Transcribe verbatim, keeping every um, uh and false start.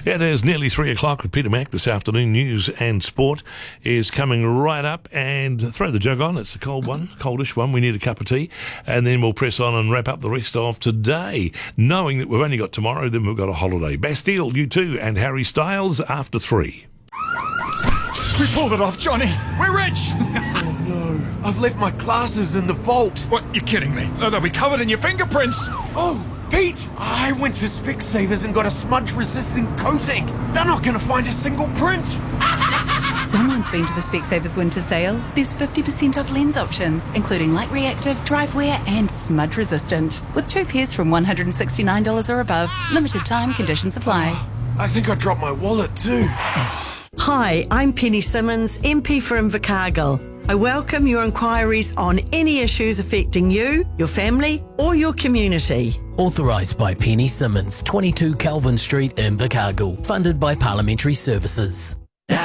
It is nearly three o'clock with Peter Mack this afternoon. News and sport is coming right up, and throw the jug on. It's a cold one, coldish one. We need a cup of tea, and then we'll press on and wrap up the rest of today, knowing that we've only got tomorrow, then we've got a holiday. Bastille, U two, and Harry Styles after three. We pulled it off, Johnny. We're rich. Oh no, I've left my glasses in the vault. What, you're kidding me? Oh, they'll be covered in your fingerprints. Oh, Pete, I went to Specsavers and got a smudge-resistant coating. They're not going to find a single print. Someone's been to the Specsavers winter sale. There's fifty percent off lens options, including light reactive, drive wear and smudge resistant. With two pairs from one hundred sixty-nine dollars or above. Limited time, conditions apply. I think I dropped my wallet too. Hi, I'm Penny Simmons, M P for Invercargill. I welcome your inquiries on any issues affecting you, your family or your community. Authorised by Penny Simmons, twenty-two Calvin Street, Invercargill. Funded by Parliamentary Services.